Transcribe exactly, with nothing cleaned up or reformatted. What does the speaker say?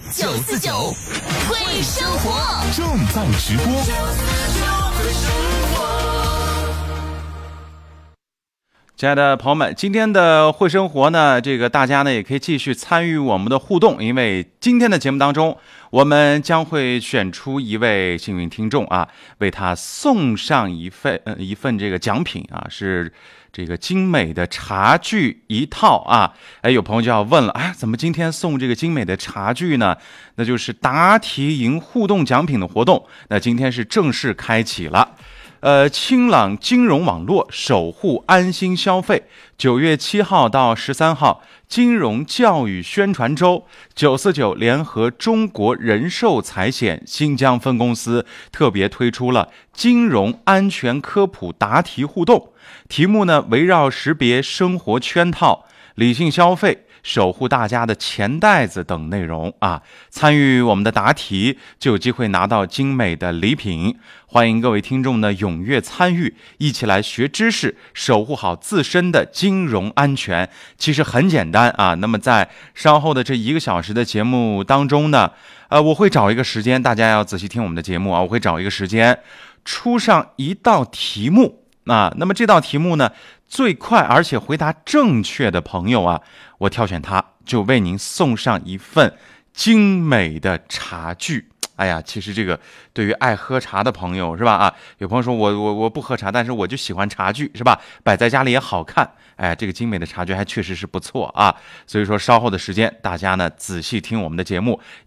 九四九会生活正在直播。 亲爱的朋友们，今天的会生活呢，这个大家呢也可以继续参与我们的互动，因为今天的节目当中，我们将会选出一位幸运听众啊，为他送上一份呃一份这个奖品啊，是这个精美的茶具一套啊。哎，有朋友就要问了，哎，怎么今天送这个精美的茶具呢？那就是答题赢互动奖品的活动，那今天是正式开启了。呃，清朗金融网络守护安心消费，九月七号到十三号，金融教育宣传周，九四九联合中国人寿财险新疆分公司特别推出了金融安全科普答题互动，题目呢围绕识别生活圈套、理性消费、守护大家的钱袋子等内容啊，参与我们的答题就有机会拿到精美的礼品。欢迎各位听众呢踊跃参与，一起来学知识，守护好自身的金融安全。其实很简单啊。那么在稍后的这一个小时的节目当中呢，呃，我会找一个时间，大家要仔细听我们的节目啊，我会找一个时间出上一道题目啊。那么这道题目呢，最快而且回答正确的朋友啊，我挑选他，就为您送上一份精美的茶具。哎呀，其实这个对于爱喝茶的朋友是吧？啊，有朋友说我我我不喝茶，但是我就喜欢茶具是吧？摆在家里也好看。哎，这个精美的茶具还确实是不错啊。所以说稍后的时间，大家呢仔细听我们的节目，